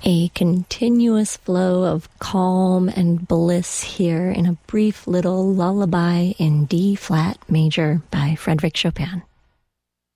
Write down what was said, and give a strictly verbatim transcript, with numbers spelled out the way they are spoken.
A continuous flow of calm and bliss here in a brief little lullaby in D-flat major by Frédéric Chopin.